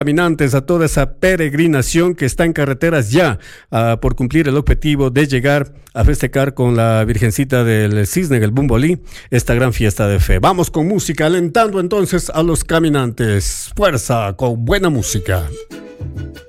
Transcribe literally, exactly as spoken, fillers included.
Caminantes, a toda esa peregrinación que está en carreteras ya uh, por cumplir el objetivo de llegar a festejar con la Virgencita del Cisne, el Bumbolí, esta gran fiesta de fe. Vamos con música, alentando entonces a los caminantes. Fuerza, con buena música.